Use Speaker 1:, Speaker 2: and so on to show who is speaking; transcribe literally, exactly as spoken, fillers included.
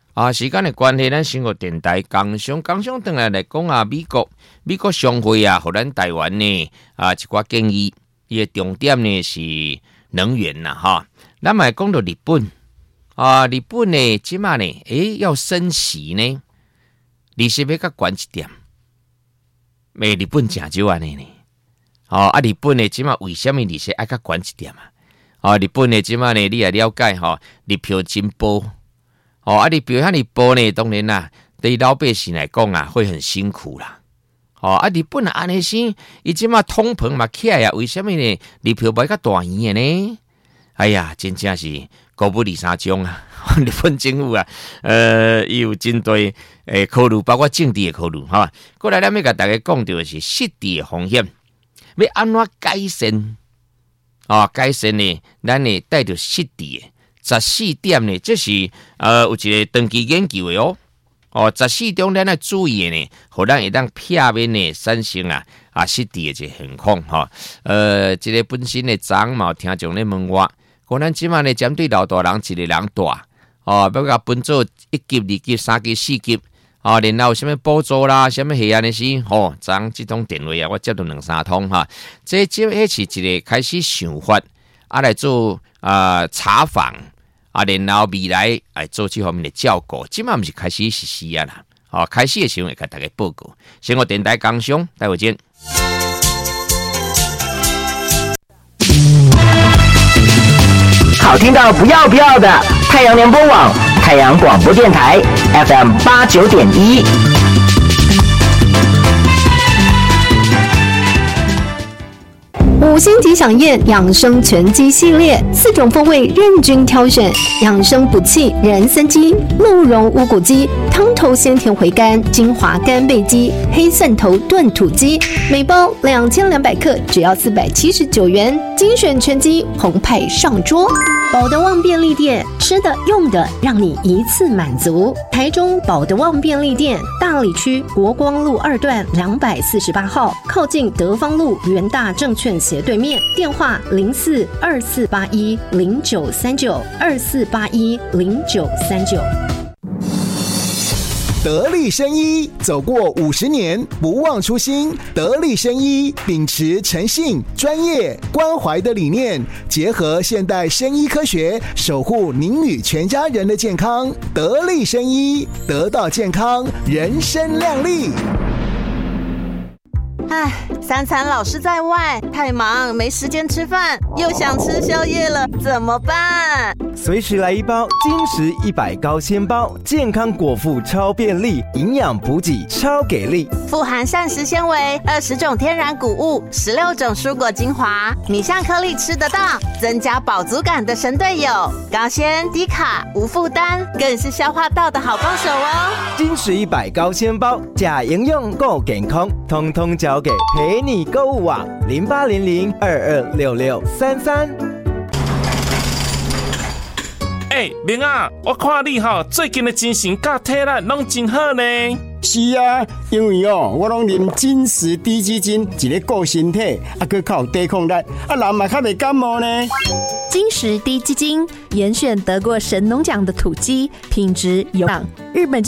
Speaker 1: 啊，时间的关系，咱先个电台工商工商回来来讲啊，美国美国商会啊，和咱台湾呢啊一寡建议，伊的重点呢是能源呐哈。咱来讲到日本啊，日本呢即马呢，诶要升息呢，利息要较悬一点，诶日本真少安尼呢。哦啊，日本呢即马为什么利息爱较悬一点啊？哦，日本呢即马呢，你也了解吼、哦，日票真薄。哦，啊，日票遐尼薄呢，当然啦，对老百姓来讲啊，会很辛苦啦。哦，啊，日本啊，安尼先，伊即马通膨嘛起来啊，为什么呢？日票买较大圆的呢？哎呀，真正是高不离三种啊！日本政府啊，呃，伊有针对诶考虑，包括政治的考虑哈。过来，咱要甲大家讲到的是失地的风险，要安怎改善？哦，改善呢，咱呢带着失地的。十四点呢，这是呃有一个长期研究的哦。哦，十四点咱要注意的呢，互咱会当片面的产生啊啊失地的一个情况哈。呃，这个本身的长嘛，听众咧问我，讲咱即马呢针对老大人一个人大哦，要甲分做一级、二级、三级、四级哦，然后有啥物补助啦，啥物系安尼是吼，昨即通电话啊，我接到两三通哈。这这迄是一个开始想法啊来做啊、呃、查访。啊，然后未来来做这方面的照顾，即马毋是开始实施啊啦，好、哦，开始的时候会跟大家报告。先我电台工商，待会见。
Speaker 2: 好听到不要不要的，太阳联播网、太阳广播电台 F M 八九点一。
Speaker 3: 五星级享宴养生全鸡系列，四种风味任君挑选，养生补气人参鸡、鹿茸乌骨鸡、汤头鲜甜回甘精华干贝鸡、黑蒜头炖土鸡，每包两千两百克，只要四百七十九元，精选全鸡澎湃上桌。保德旺便利店，吃的用的让你一次满足。台中保德旺便利店，大里区国光路二段两百四十八号，靠近德芳路元大证券斜对面，电话零四二四八一零九三九二四八一零九三九。
Speaker 4: 得力生医走过五十年，不忘初心。得力生医秉持诚信、专业、关怀的理念，结合现代生医科学，守护您与全家人的健康。得力生医，得到健康，人生亮丽。
Speaker 5: 唉，三餐老是在外，太忙没时间吃饭，又想吃宵夜了，怎么办？
Speaker 6: 随时来一包金石一百高纤包，健康果腹超便利，营养补给超给力，
Speaker 5: 富含膳食纤维，二十种天然谷物，十六种蔬果精华，米香颗粒吃得到，增加饱足感的神队友，高纤低卡无负担，更是消化道的好帮手哦。
Speaker 6: 金石一百高纤包，假营养够健康，通通交给陪你购物网零八零零二二六六三三。
Speaker 7: 哎、欸，明啊，我看你哈最近的精神甲体力拢真好呢。
Speaker 8: 是啊，因为哦，我拢啉金石低基金，一个顾身体，啊，佮靠抵抗力，啊，人嘛较袂感冒呢。
Speaker 9: 金石低基金严选得过神农奖的土鸡，品质优良，日本